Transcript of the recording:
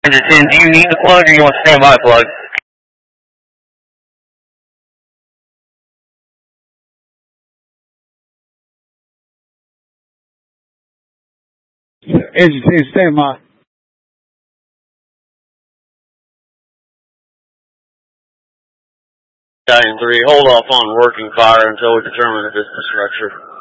Engine 10, do you need the plug or you want standby plug? Engine 10, stand by. Stallion 3, hold off on working fire until we determine if it's the structure.